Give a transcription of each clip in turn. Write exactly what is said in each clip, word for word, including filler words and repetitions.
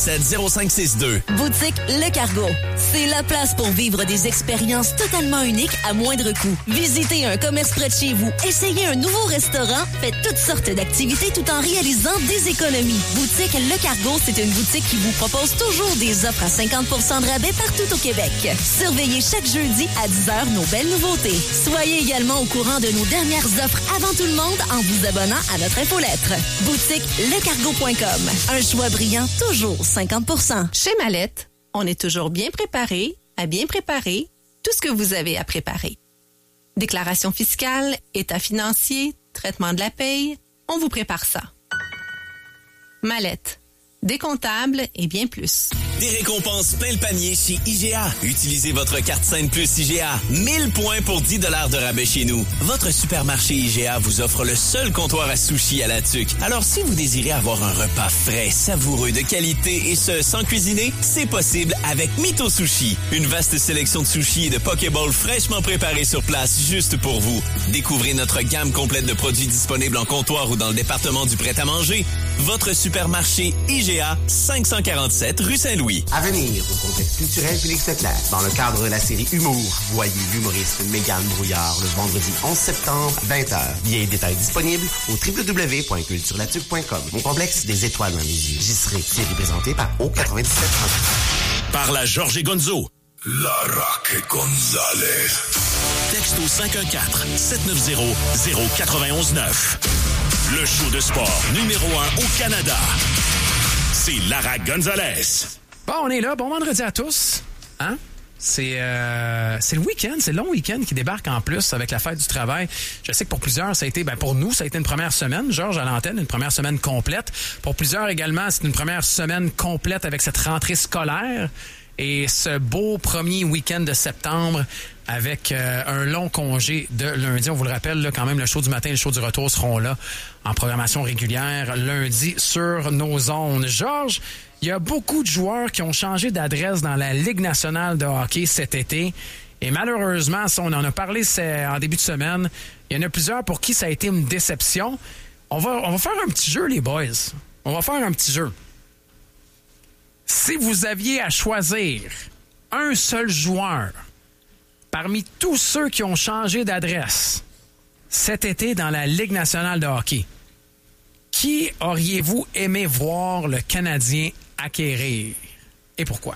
sept zéro cinq six deux. Boutique Le Cargo. C'est la place pour vivre des expériences totalement uniques à moindre coût. Visitez un commerce près de chez vous, essayez un nouveau restaurant, faites toutes sortes d'activités tout en réalisant des économies. Boutique Le Cargo, c'est une boutique qui vous propose toujours des offres à cinquante pour cent de rabais partout au Québec. Surveillez chaque jeudi à dix heures nos belles nouveautés. Soyez également au courant de nos dernières offres avant tout le monde en vous abonnant à notre infolettre. Boutique le cargo point com. Un choix brillant, toujours cinquante pour cent. Chez Mallette, on est toujours bien préparé à bien préparer tout ce que vous avez à préparer. Déclaration fiscale, état financier, traitement de la paye, on vous prépare ça. Mallette, décomptable et bien plus. Des récompenses plein le panier chez I G A. Utilisez votre carte Scène Plus I G A. mille points pour dix dollars de rabais chez nous. Votre supermarché I G A vous offre le seul comptoir à sushi à la tuque. Alors, si vous désirez avoir un repas frais, savoureux, de qualité et ce, sans cuisiner, c'est possible avec Mito Sushi. Une vaste sélection de sushis et de pokéballs fraîchement préparés sur place juste pour vous. Découvrez notre gamme complète de produits disponibles en comptoir ou dans le département du prêt-à-manger. Votre supermarché I G A, cinq cent quarante-sept rue Saint-Louis. À venir au complexe culturel Félix Leclerc. Dans le cadre de la série Humour, voyez l'humoriste Mégane Brouillard le vendredi onze septembre, vingt heures. Billets et détails disponibles au w w w point culturelatuque point com. Mon complexe, des étoiles dans les yeux. J'y serai. Série présentée par O quatre-vingt-dix-sept trente. Par la Jorge et Gonzo. La Roque Gonzalez. Texte au cinq un quatre, sept neuf zéro, zéro neuf un neuf. Le show de sport numéro un au Canada. C'est Lara Gonzalez. Bon, on est là. Bon vendredi à tous. Hein? C'est, euh, c'est le week-end, c'est le long week-end qui débarque en plus avec la fête du travail. Je sais que pour plusieurs, ça a été, ben pour nous, ça a été une première semaine, Georges, à l'antenne, une première semaine complète. Pour plusieurs également, c'est une première semaine complète avec cette rentrée scolaire et ce beau premier week-end de septembre avec euh, un long congé de lundi. On vous le rappelle, là, quand même, le show du matin et le show du retour seront là en programmation régulière lundi sur nos ondes. Georges, il y a beaucoup de joueurs qui ont changé d'adresse dans la Ligue nationale de hockey cet été. Et malheureusement, ça, on en a parlé en début de semaine, il y en a plusieurs pour qui ça a été une déception. On va, on va faire un petit jeu, les boys. On va faire un petit jeu. Si vous aviez à choisir un seul joueur parmi tous ceux qui ont changé d'adresse cet été dans la Ligue nationale de hockey, qui auriez-vous aimé voir le Canadien acquérir? Et pourquoi?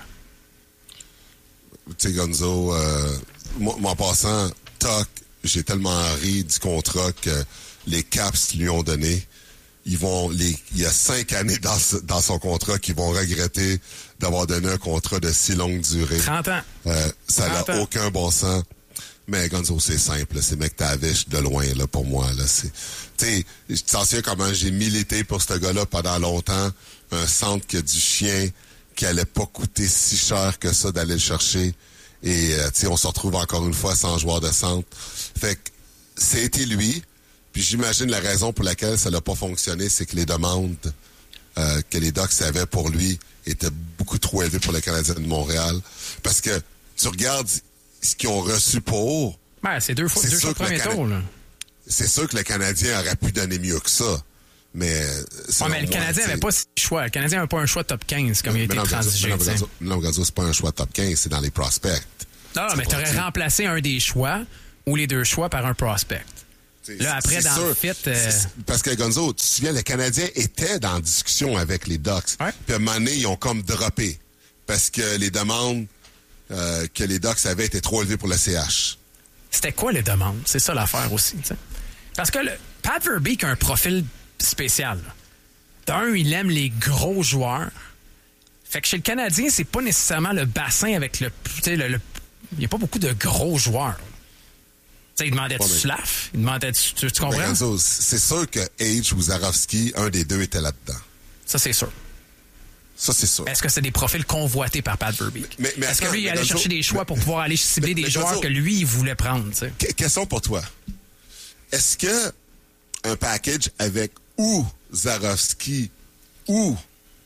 Tu sais, Gonzo, euh, moi, moi, en passant, toc, j'ai tellement ri du contrat que les Caps lui ont donné. Ils vont, les, il y a cinq années dans, ce, dans son contrat qu'ils vont regretter d'avoir donné un contrat de si longue durée. trente ans. Euh, ça n'a ans. aucun bon sens. Mais Gonzo, c'est simple. C'est McTavish de loin, là, pour moi. Là, c'est, tu sais, je t'en souviens comment j'ai milité pour ce gars-là pendant longtemps. Un centre qui a du chien, qui allait pas coûter si cher que ça d'aller le chercher. Et, euh, tu sais, on se retrouve encore une fois sans joueur de centre. Fait que, c'était lui. Puis j'imagine la raison pour laquelle ça n'a pas fonctionné, c'est que les demandes euh, que les Ducks avaient pour lui étaient beaucoup trop élevées pour le Canadien de Montréal. Parce que tu regardes ce qu'ils ont reçu pour... Ben, c'est deux fois, c'est deux fois le premier Cana... tour, là. C'est sûr que le Canadien aurait pu donner mieux que ça. Mais... Ouais, mais le Canadien n'avait pas ce choix. Le Canadien n'avait pas un choix top quinze comme mais il a été transigé. Non, Gazo, c'est pas un choix top quinze, c'est dans les prospects. Non, mais tu aurais remplacé un des choix ou les deux choix par un prospect. C'est, là, après, dans sûr. le fit... Euh... Parce que, Gonzo, tu te souviens, le Canadien était dans discussion avec les Ducks. Ouais. Puis à un moment donné, ils ont comme droppé. Parce que les demandes euh, que les Ducks avaient étaient trop élevées pour le C H. C'était quoi les demandes? C'est ça l'affaire aussi, t'sais. Parce que le, Pat Verbeek a un profil spécial. D'un, il aime les gros joueurs. Fait que chez le Canadien, c'est pas nécessairement le bassin avec le... le, le il n'y a pas beaucoup de gros joueurs. T'sais, il demandait ouais, du Slav, il demandait du... Tu, tu comprends? Renzo, c'est sûr que H ou Zarovski, un des deux était là-dedans. Ça, c'est sûr. Ça, c'est sûr. Est-ce que c'est des profils convoités par Pat Verbeek? Mais, mais Est-ce que lui, il allait Gonzo, chercher des choix pour pouvoir aller cibler mais, des mais joueurs Gonzo, que lui, il voulait prendre? T'sais? Question pour toi. Est-ce que un package avec ou Zarovski ou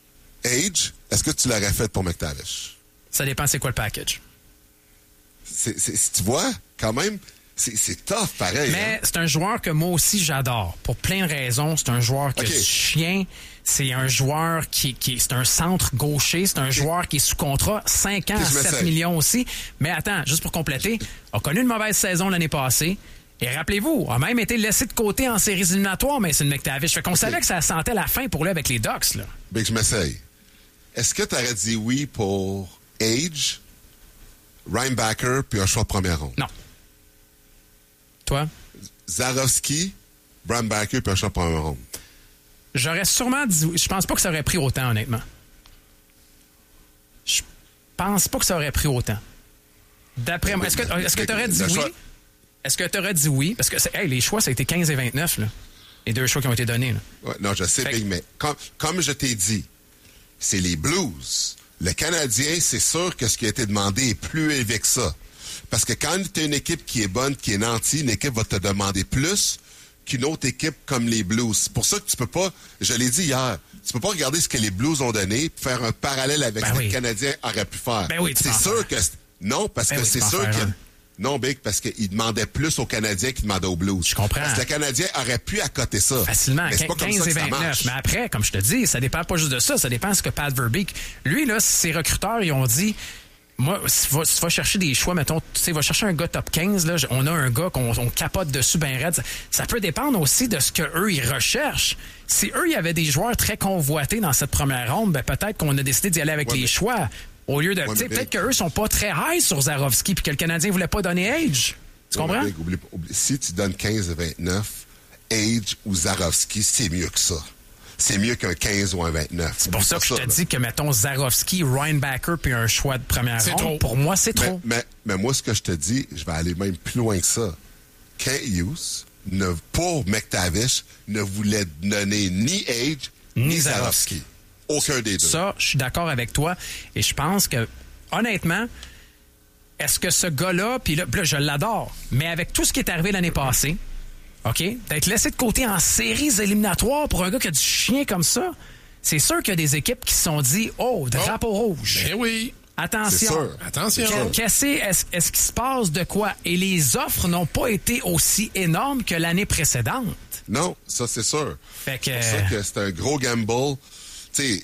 Age, est-ce que tu l'aurais fait pour McTavish? Ça dépend c'est quoi le package. C'est, c'est, tu vois, quand même, c'est, c'est tough, pareil. Mais hein? c'est un joueur que moi aussi j'adore. Pour plein de raisons. C'est un joueur qui Okay. a du chien. C'est un joueur qui, qui c'est un centre gaucher. C'est un okay. joueur qui est sous contrat cinq ans à sept millions aussi. Mais attends, juste pour compléter, a connu une mauvaise saison l'année passée. Et rappelez-vous, a même été laissé de côté en séries éliminatoires, mais c'est une McTavish. Fait qu'on okay. savait que ça sentait la fin pour lui avec les Ducks, là. Ben, je m'essaye. Est-ce que tu aurais dit oui pour Age, Reinbacker, puis un choix de première ronde? Non. Toi? Zarovski, Reinbacker, puis un choix de première ronde. J'aurais sûrement dit oui. Je pense pas que ça aurait pris autant, honnêtement. Je pense pas que ça aurait pris autant. D'après moi, est-ce que est-ce que tu aurais dit oui? Choix... Est-ce que tu aurais dit oui? Parce que hey, les choix, ça a été quinze et vingt-neuf, là. Les deux choix qui ont été donnés, là. Ouais, non, je sais, Big, mais comme, comme je t'ai dit, c'est les Blues. Le Canadien, c'est sûr que ce qui a été demandé est plus élevé que ça. Parce que quand tu as une équipe qui est bonne, qui est nantie, une équipe va te demander plus qu'une autre équipe comme les Blues. C'est pour ça que tu peux pas, je l'ai dit hier, tu peux pas regarder ce que les Blues ont donné et faire un parallèle avec ben ce oui. que le Canadien aurait pu faire. Ben oui, c'est sûr que... Non, parce ben que oui, c'est sûr que... Un. Non, Big, parce qu'il demandait plus aux Canadiens qu'il demandait aux Blues. Je comprends. Parce que le Canadien aurait pu accoter ça. Facilement, mais c'est pas quinze comme ça et vingt-neuf. Mais après, comme je te dis, ça dépend pas juste de ça. Ça dépend de ce que Pat Verbeek... Lui, là, ses recruteurs, ils ont dit... Moi, si tu vas, si tu vas chercher des choix, mettons, tu sais, va chercher un gars top quinze, là, on a un gars qu'on on capote dessus ben raide. Ça, ça peut dépendre aussi de ce qu'eux, ils recherchent. Si eux, il y avait des joueurs très convoités dans cette première ronde, ben peut-être qu'on a décidé d'y aller avec ouais, les mais... choix. Au lieu de... Ouais, peut-être qu'eux sont pas très high sur Zarovski puis que le Canadien voulait pas donner Age. Tu ouais, comprends? Mais, oublie, oublie, si tu donnes quinze et vingt-neuf, Age ou Zarovski, c'est mieux que ça. C'est mieux qu'un quinze ou un vingt-neuf. C'est pour ça que je te là. dis que, mettons, Zarovski, Reinbacker puis un choix de première ronde, trop. Pour moi, c'est trop. Mais, mais, mais moi, ce que je te dis, je vais aller même plus loin que ça. Kent Hughes, ne, pour McTavish, ne voulait donner ni Age, ni, ni Zarovski. Zarovski. Aucun des deux. Ça, je suis d'accord avec toi. Et je pense que, honnêtement, est-ce que ce gars-là, puis là, là, je l'adore, mais avec tout ce qui est arrivé l'année passée, OK, d'être laissé de côté en séries éliminatoires pour un gars qui a du chien comme ça, c'est sûr qu'il y a des équipes qui se sont dit « Oh, drapeau oh, rouge! » Ben oui! Attention! C'est sûr. Attention! Qu'est-ce est-ce, est-ce qu'il se passe de quoi? Et les offres n'ont pas été aussi énormes que l'année précédente. Non, ça, c'est sûr. Fait que... C'est pour ça que c'est un gros gamble. Tu sais,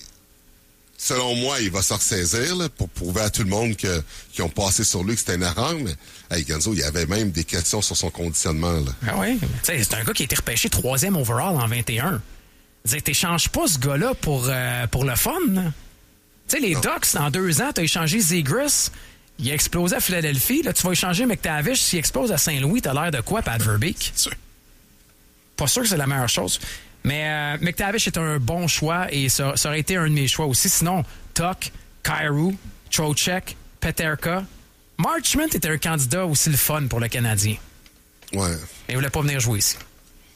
selon moi, il va se ressaisir là, pour prouver à tout le monde que, qu'ils ont passé sur lui que c'était une erreur, mais hey, Gonzo, il y avait même des questions sur son conditionnement. Là. Ah oui, c'est un gars qui a été repêché troisième overall en vingt et un. Tu t'échanges pas ce gars-là pour, euh, pour le fun. Tu sais, les non. Ducks, en deux ans, tu as échangé Zegras, il a explosé à Philadelphie. Là, tu vas échanger McTavish, s'il explose à Saint-Louis, t'as l'air de quoi, Pat Verbeek? C'est sûr. Pas sûr que c'est la meilleure chose. Mais euh, McTavish est un bon choix et ça, ça aurait été un de mes choix aussi. Sinon, Tuck, Kyrou, Trocheck, Peterka. Marchment était un candidat aussi le fun pour le Canadien. Ouais. Mais il voulait pas venir jouer ici.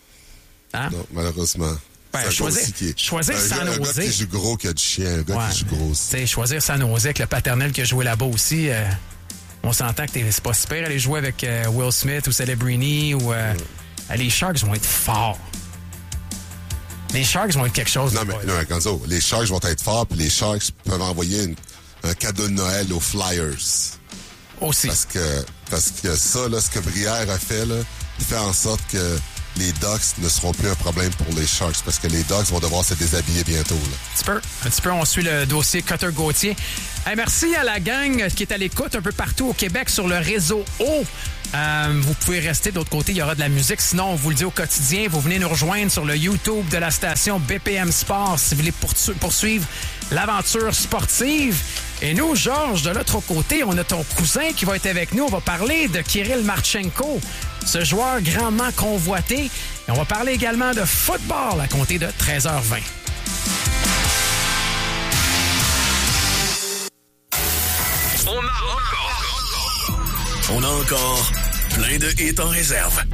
Hein? Non, malheureusement. Ben, choisir est... choisir un San gars, Jose. Un gars qui joue gros, qui a du chien. Un gars ouais. qui joue gros aussi. T'sais, choisir San Jose avec le paternel qui a joué là-bas aussi. Euh, on s'entend que c'est pas super aller jouer avec euh, Will Smith ou Celebrini ou... Euh, ouais. Les Sharks vont être forts. Les Sharks vont être quelque chose. Non, mais, non, mais Gonzo, les Sharks vont être forts, puis les Sharks peuvent envoyer une, un cadeau de Noël aux Flyers. Aussi. Parce que, parce que ça, là, ce que Brière a fait, là, fait en sorte que les Ducks ne seront plus un problème pour les Sharks, parce que les Ducks vont devoir se déshabiller bientôt. Là. Un petit peu. Un petit peu, on suit le dossier Cutter-Gauthier. Hey, merci à la gang qui est à l'écoute un peu partout au Québec sur le réseau O. Euh, vous pouvez rester de l'autre côté, il y aura de la musique. Sinon, on vous le dit au quotidien, vous venez nous rejoindre sur le YouTube de la station B P M Sport si vous voulez poursuivre l'aventure sportive. Et nous, Georges, de l'autre côté, on a ton cousin qui va être avec nous. On va parler de Kirill Marchenko, ce joueur grandement convoité. Et on va parler également de football à compter de treize heures vingt. On a encore... On a encore plein de hits en réserve.